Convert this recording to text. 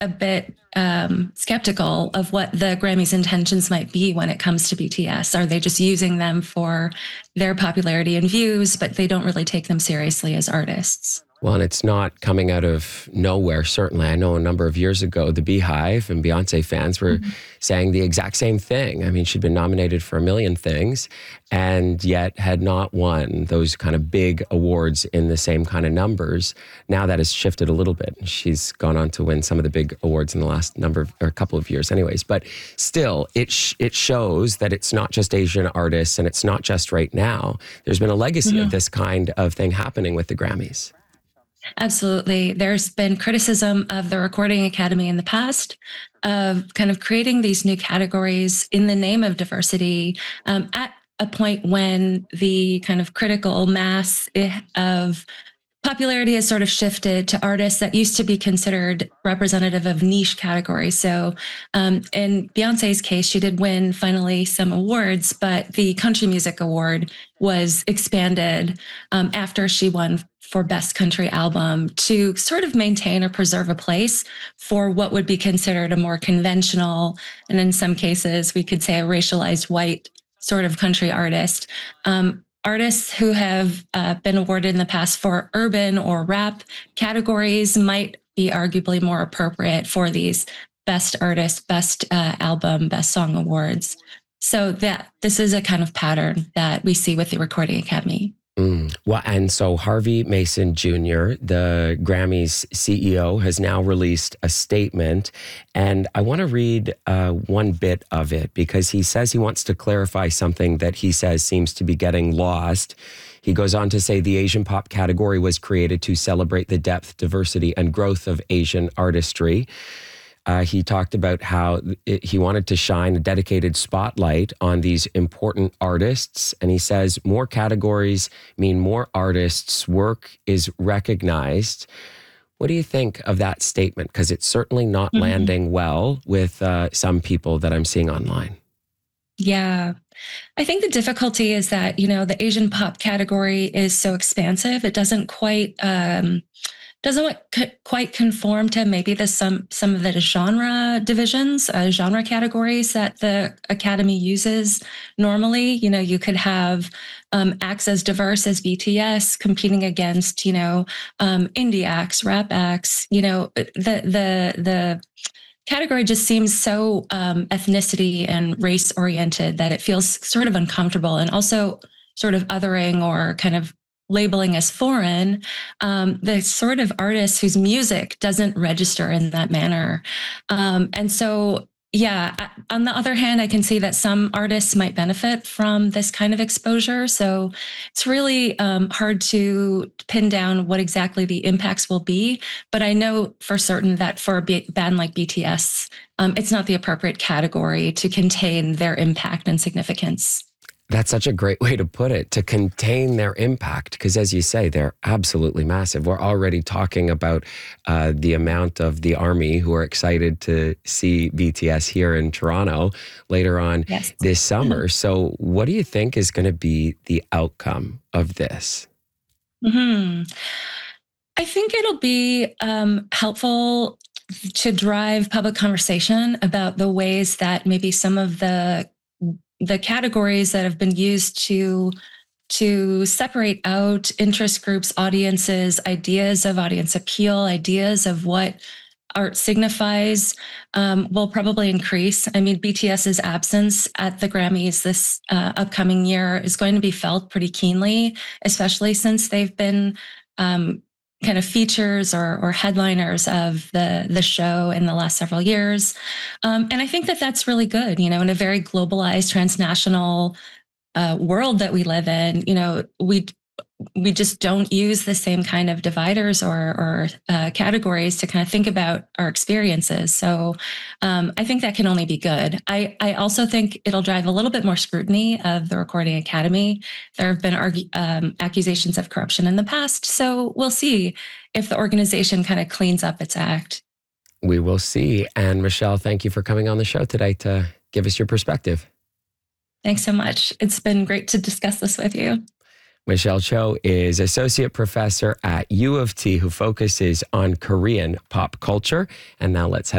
a bit skeptical of what the Grammys' intentions might be when it comes to BTS. Are they just using them for their popularity and views, but they don't really take them seriously as artists? Well, and it's not coming out of nowhere, certainly. I know a number of years ago, the Beehive and Beyonce fans were saying the exact same thing. I mean, she'd been nominated for a million things and yet had not won those kind of big awards in the same kind of numbers. Now that has shifted a little bit. She's gone on to win some of the big awards in the last couple of years anyways. But still, it shows that it's not just Asian artists and it's not just right now. There's been a legacy of this kind of thing happening with the Grammys. Absolutely. There's been criticism of the Recording Academy in the past of kind of creating these new categories in the name of diversity at a point when the kind of critical mass of popularity has sort of shifted to artists that used to be considered representative of niche categories. So in Beyonce's case, she did win finally some awards, but the Country Music Award was expanded after she won for Best Country Album to sort of maintain or preserve a place for what would be considered a more conventional, and in some cases, we could say a racialized white sort of country artist. Artists who have been awarded in the past for urban or rap categories might be arguably more appropriate for these Best Artist, Best Album, Best Song awards. So this is a kind of pattern that we see with the Recording Academy. Well, and so Harvey Mason Jr., the Grammys CEO, has now released a statement. And I want to read one bit of it because he says he wants to clarify something that he says seems to be getting lost. He goes on to say the Asian pop category was created to celebrate the depth, diversity, and growth of Asian artistry. He talked about how he wanted to shine a dedicated spotlight on these important artists. And he says more categories mean more artists' work is recognized. What do you think of that statement? Because it's certainly not landing well with some people that I'm seeing online. Yeah. I think the difficulty is that, the Asian pop category is so expansive. It doesn't quite conform to maybe some of the genre divisions, genre categories that the Academy uses normally. You could have acts as diverse as BTS competing against, indie acts, rap acts. The category just seems so ethnicity and race oriented that it feels sort of uncomfortable and also sort of othering or kind of labeling as foreign, the sort of artists whose music doesn't register in that manner. And so, on the other hand, I can see that some artists might benefit from this kind of exposure. So it's really hard to pin down what exactly the impacts will be. But I know for certain that for a band like BTS, it's not the appropriate category to contain their impact and significance. That's such a great way to put it, to contain their impact, because as you say, they're absolutely massive. We're already talking about the amount of the Army who are excited to see BTS here in Toronto later on this summer. So what do you think is going to be the outcome of this? I think it'll be helpful to drive public conversation about the ways that maybe some of the categories that have been used to separate out interest groups, audiences, ideas of audience appeal, ideas of what art signifies, will probably increase. I mean, BTS's absence at the Grammys this upcoming year is going to be felt pretty keenly, especially since they've been kind of features or headliners of the show in the last several years. And I think that that's really good, in a very globalized, transnational world that we live in. We just don't use the same kind of dividers or categories to kind of think about our experiences. So I think that can only be good. I also think it'll drive a little bit more scrutiny of the Recording Academy. There have been accusations of corruption in the past. So we'll see if the organization kind of cleans up its act. We will see. And Michelle, thank you for coming on the show today to give us your perspective. Thanks so much. It's been great to discuss this with you. Michelle Cho is associate professor at U of T who focuses on Korean pop culture. And now let's head